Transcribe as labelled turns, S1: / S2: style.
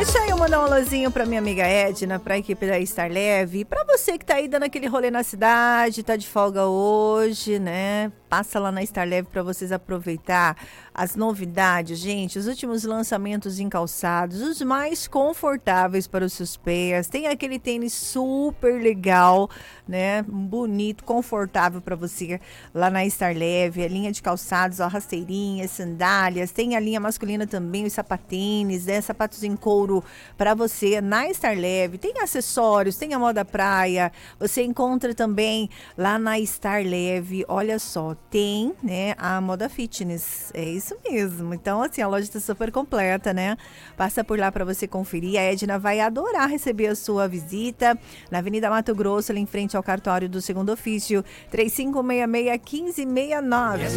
S1: Deixa eu mandar um alôzinho pra minha amiga Edna, pra equipe da Star Leve. E pra você que tá aí dando aquele rolê na cidade, tá de folga hoje, né? Passa lá na Star Leve pra vocês aproveitar as novidades, gente. Os últimos lançamentos em calçados, os mais confortáveis para os seus pés. Tem aquele tênis super legal, né? Bonito, confortável pra você lá na Star Leve. A linha de calçados, ó, rasteirinhas, sandálias. Tem a linha masculina também, os sapatênis, né? Sapatos em couro para você na Star Leve. Tem acessórios, tem a moda praia. Você encontra também lá na Star Leve. Olha só, tem, né, a moda fitness. É isso mesmo. Então, assim, a loja está super completa, né? Passa por lá para você conferir. A Edna vai adorar receber a sua visita na Avenida Mato Grosso, ali em frente ao cartório do Segundo Ofício, 3566-1569.